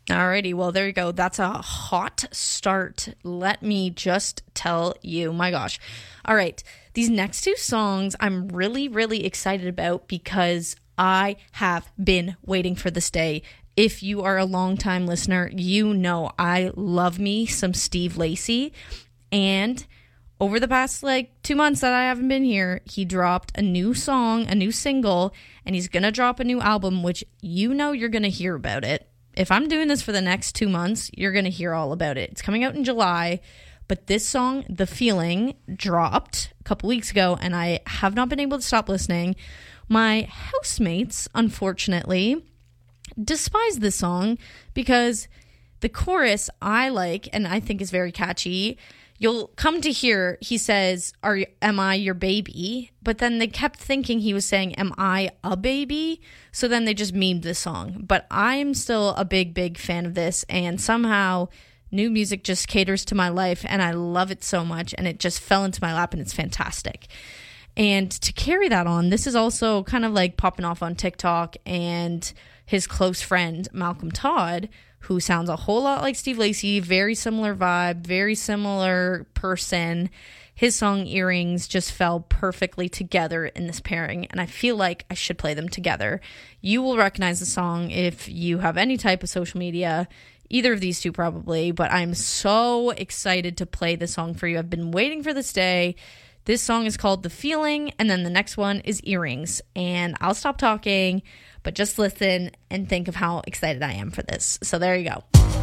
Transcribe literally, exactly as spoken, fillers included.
Alrighty, well, there you go. That's a hot start. Let me just tell you. My gosh. All right. These next two songs I'm really, really excited about because I have been waiting for this day. If you are a longtime listener, you know I love me some Steve Lacy. And over the past like two months that I haven't been here, he dropped a new song, a new single, and he's going to drop a new album, which you know you're going to hear about it. If I'm doing this for the next two months, you're going to hear all about it. It's coming out in July, but this song, The Feeling, dropped a couple weeks ago, and I have not been able to stop listening. My housemates, unfortunately, despise this song because the chorus I like and I think is very catchy. You'll come to hear he says, "Are am I your baby?" But then they kept thinking he was saying, "Am I a baby?" So then they just memed this song. But I'm still a big, big fan of this, and somehow new music just caters to my life, and I love it so much, and it just fell into my lap, and it's fantastic. And to carry that on, this is also kind of like popping off on TikTok, and his close friend, Malcolm Todd, who sounds a whole lot like Steve Lacy, very similar vibe, very similar person. His song Earrings just fell perfectly together in this pairing, and I feel like I should play them together. You will recognize the song if you have any type of social media, either of these two probably, but I'm so excited to play this song for you. I've been waiting for this day. This song is called The Feeling, and then the next one is Earrings, and I'll stop talking, but just listen and think of how excited I am for this. So there you go.